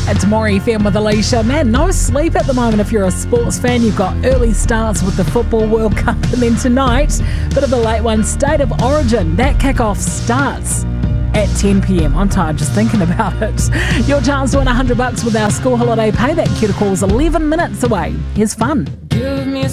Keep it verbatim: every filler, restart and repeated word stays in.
It's More F M with Alicia. Man, no sleep at the moment if you're a sports fan. You've got early starts with the Football World Cup, and then tonight, bit of a late one, State of Origin. That kickoff starts at ten p.m. I'm tired just thinking about it. Your chance to win one hundred bucks with our school holiday payback. Q to call's eleven minutes away. Here's fun. Give me